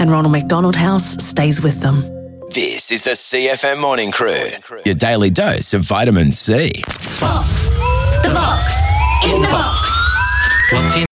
and Ronald McDonald House stays with them. This is the CFM Morning Crew, your daily dose of vitamin C. Box. The box. In the box. What's in